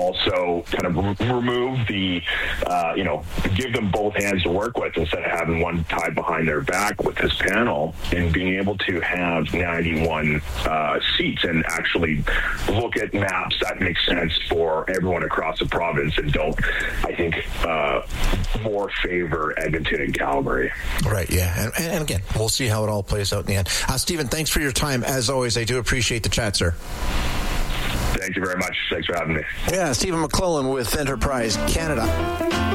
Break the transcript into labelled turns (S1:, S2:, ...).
S1: also kind of remove the, give them both hands to work with instead of having one tied behind their back with this panel, and being able to have 91 seats and actually look at maps that make sense for everyone across the province and don't, I think, more favor Edmonton and Calgary.
S2: Right, yeah. And again, we'll see how it all plays out in the end. Stephen, thanks for your time. As always, I do appreciate the chat, sir.
S1: Thank you very much. Thanks for having me.
S2: Yeah, Stephen McClellan with Enterprise Canada.